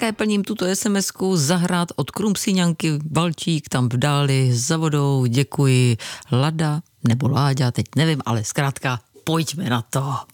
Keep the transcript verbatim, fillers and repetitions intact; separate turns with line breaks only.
také plním tuto SMSku zahrát od Krumsiňanky Valčík tam v dáli za vodou. Děkuji. Lada nebo Láďa, teď nevím, ale zkrátka pojďme na to.